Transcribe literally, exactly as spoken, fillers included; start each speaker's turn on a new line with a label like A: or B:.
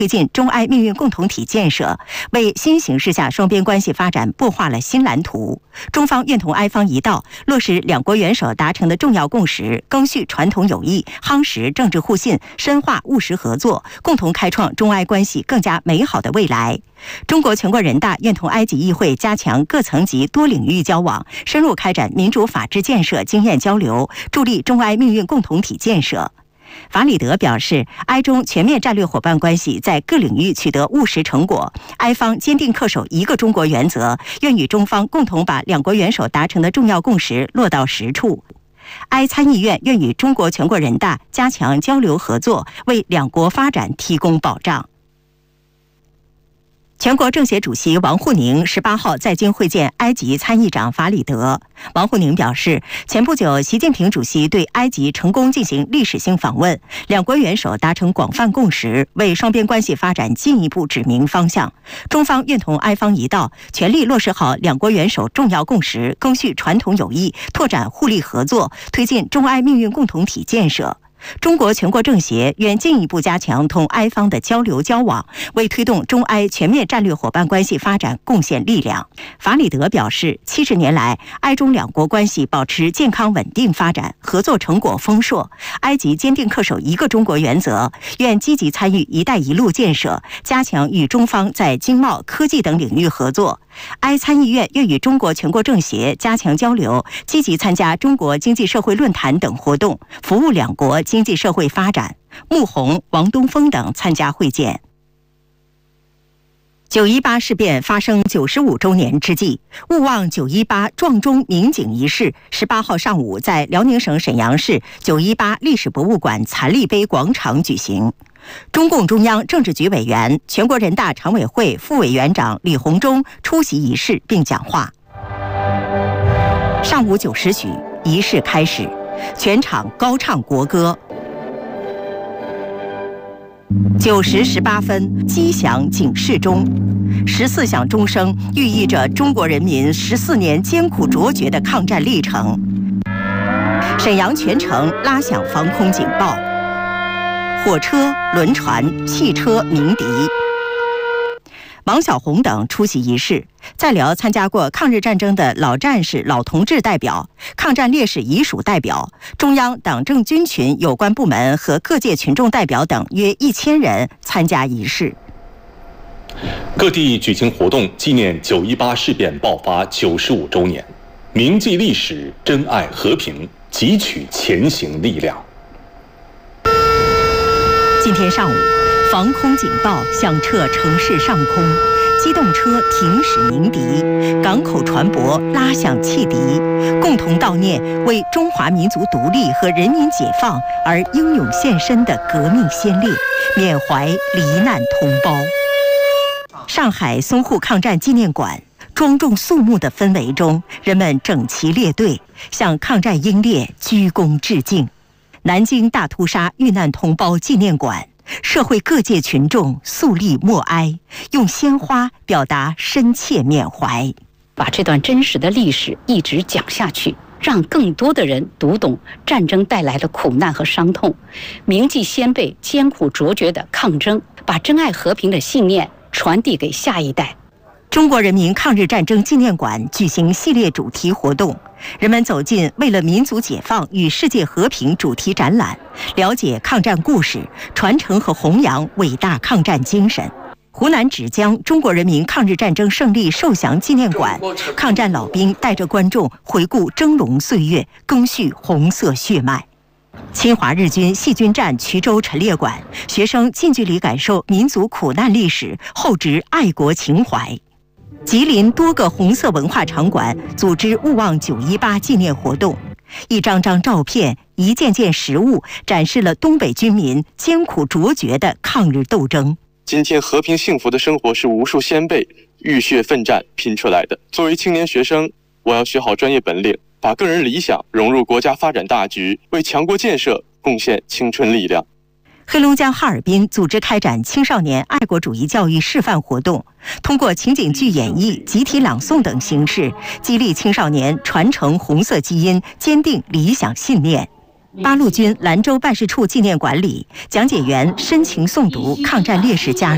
A: 推进中埃命运共同体建设，为新形势下双边关系发展擘画了新蓝图。中方愿同埃方一道，落实两国元首达成的重要共识，赓续传统友谊，夯实政治互信，深化务实合作，共同开创中埃关系更加美好的未来。中国全国人大愿同埃及议会加强各层级多领域交往，深入开展民主法治建设经验交流，助力中埃命运共同体建设。法里德表示，埃中全面战略伙伴关系在各领域取得务实成果，埃方坚定恪守一个中国原则，愿与中方共同把两国元首达成的重要共识落到实处。埃参议院愿与中国全国人大加强交流合作，为两国发展提供保障。全国政协主席王沪宁十八号在京会见埃及参议长法里德。王沪宁表示，前不久习近平主席对埃及成功进行历史性访问，两国元首达成广泛共识，为双边关系发展进一步指明方向。中方愿同埃方一道，全力落实好两国元首重要共识，赓续传统友谊，拓展互利合作，推进中埃命运共同体建设。中国全国政协愿进一步加强同埃方的交流交往，为推动中埃全面战略伙伴关系发展贡献力量。法里德表示，七十年来，埃中两国关系保持健康稳定发展，合作成果丰硕。埃及坚定恪守一个中国原则，愿积极参与“一带一路”建设，加强与中方在经贸、科技等领域合作。埃参议院愿与中国全国政协加强交流，积极参加中国经济社会论坛等活动，服务两国经济社会发展。穆虹、王东峰等参加会见。九一八事变发生九十五周年之际，勿忘九一八撞钟鸣警仪式十八号上午在辽宁省沈阳市九一八历史博物馆残立碑广场举行。中共中央政治局委员、全国人大常委会副委员长李鸿忠出席仪式并讲话。上午九时许，仪式开始，全场高唱国歌。九时十八分，击响警示钟，十四响钟声寓意着中国人民十四年艰苦卓绝的抗战历程。沈阳全城拉响防空警报，火车、轮船、汽车鸣笛。王小红等出席仪式，在辽参加过抗日战争的老战士、老同志代表、抗战烈士遗属代表、中央党政军群有关部门和各界群众代表等约一千人参加仪式。
B: 各地举行活动，纪念九一八事变爆发九十五周年，铭记历史，珍爱和平，汲取前行力量。
A: 今天上午，防空警报响彻城市上空，机动车停驶鸣笛，港口船舶拉响汽笛，共同悼念为中华民族独立和人民解放而英勇献身的革命先烈，缅怀罹难同胞。上海淞沪抗战纪念馆庄重肃穆的氛围中，人们整齐列队，向抗战英烈鞠躬致敬。南京大屠杀遇难同胞纪念馆，社会各界群众肃立默哀，用鲜花表达深切缅怀。
C: 把这段真实的历史一直讲下去，让更多的人读懂战争带来的苦难和伤痛，铭记先辈艰苦卓绝的抗争，把珍爱和平的信念传递给下一代。
A: 中国人民抗日战争纪念馆举行系列主题活动，人们走进为了民族解放与世界和平主题展览，了解抗战故事，传承和弘扬伟大抗战精神。湖南芷江中国人民抗日战争胜利受降纪念馆，抗战老兵带着观众回顾峥嵘岁月，赓续红色血脉。侵华日军细菌战衢州陈列馆，学生近距离感受民族苦难历史，厚植爱国情怀。吉林多个红色文化场馆组织勿忘九一八纪念活动，一张张照片，一件件实物，展示了东北军民艰苦卓绝的抗日斗争。
D: 今天和平幸福的生活是无数先辈浴血奋战拼出来的。作为青年学生，我要学好专业本领，把个人理想融入国家发展大局，为强国建设贡献青春力量。
A: 黑龙江哈尔滨组织开展青少年爱国主义教育示范活动，通过情景剧演绎、集体朗诵等形式，激励青少年传承红色基因，坚定理想信念。八路军兰州办事处纪念馆里，讲解员深情诵读抗战烈士家书。